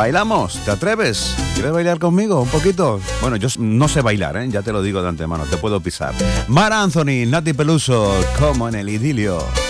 ¿Bailamos? ¿Te atreves? ¿Quieres bailar conmigo un poquito? Bueno, yo no sé bailar, ya te lo digo de antemano, te puedo pisar. Mar Anthony, Nati Peluso, como en el idilio.